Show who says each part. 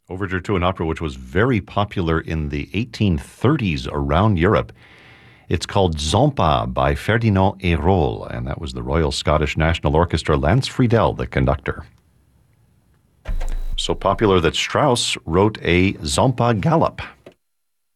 Speaker 1: Overture to an opera which was very popular in the 1830s around Europe. It's called Zampa by Ferdinand Hérold, and that was the Royal Scottish National Orchestra, Lance Friedel, the conductor. So popular that Strauss wrote a Zampa Gallop.